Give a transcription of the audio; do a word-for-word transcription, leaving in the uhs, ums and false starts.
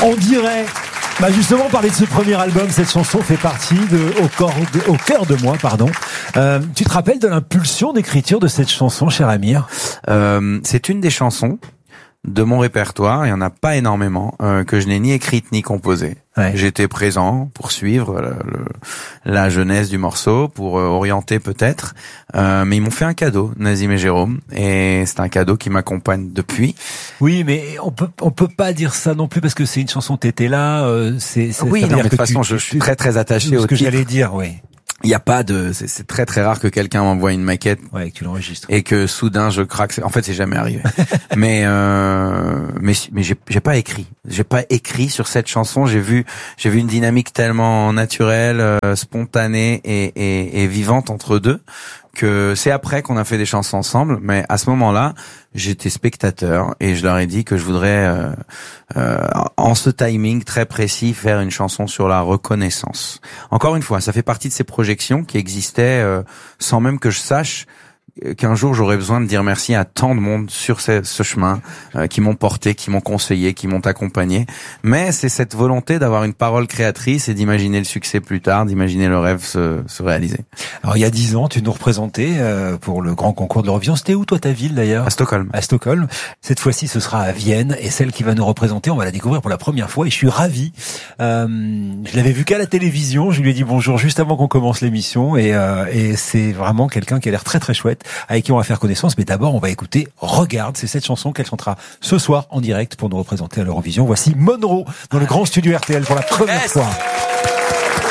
On dirait. Bah justement, parler de ce premier album, cette chanson fait partie de Au, corps de, au cœur de moi, pardon. Euh, tu te rappelles de l'impulsion d'écriture de cette chanson, cher Amir? euh, C'est une des chansons de mon répertoire, il y en a pas énormément, euh, que je n'ai ni écrite ni composée. Ouais. J'étais présent pour suivre le, le, la jeunesse du morceau, pour euh, orienter peut-être, euh, mais ils m'ont fait un cadeau, Nazim et Jérôme, et c'est un cadeau qui m'accompagne depuis. Oui, mais on peut on peut pas dire ça non plus parce que c'est une chanson, t'étais là. Euh, c'est, c'est oui, non, mais de toute façon, tu, je suis très très attaché au ce que titre. j'allais dire, oui. Il y a pas de, c'est, c'est très très rare que quelqu'un m'envoie une maquette, ouais, que tu l'enregistres, et que soudain je craque. En fait, c'est jamais arrivé. mais euh, mais mais j'ai j'ai pas écrit, j'ai pas écrit sur cette chanson. J'ai vu j'ai vu une dynamique tellement naturelle, euh, spontanée et, et et vivante entre deux, que c'est après qu'on a fait des chansons ensemble. Mais à ce moment-là, j'étais spectateur et je leur ai dit que je voudrais, euh, euh, en ce timing très précis, faire une chanson sur la reconnaissance. Encore une fois, ça fait partie de ces projections qui existaient euh, sans même que je sache qu'un jour j'aurais besoin de dire merci à tant de monde sur ce, ce chemin, euh, qui m'ont porté, qui m'ont conseillé, qui m'ont accompagné. Mais c'est cette volonté d'avoir une parole créatrice et d'imaginer le succès plus tard, d'imaginer le rêve se, se réaliser. Alors il y a dix ans, tu nous représentais euh, pour le grand concours de l'Eurovision. C'était où toi ta ville d'ailleurs? À Stockholm. À Stockholm. Cette fois-ci, ce sera à Vienne et celle qui va nous représenter, on va la découvrir pour la première fois et je suis ravi. Euh, je l'avais vue qu'à la télévision. Je lui ai dit bonjour juste avant qu'on commence l'émission et, euh, et c'est vraiment quelqu'un qui a l'air très très chouette, avec qui on va faire connaissance. Mais d'abord, on va écouter Regarde. C'est cette chanson qu'elle chantera ce soir en direct pour nous représenter à l'Eurovision. Voici Monroe dans le grand studio R T L pour la première yes. fois.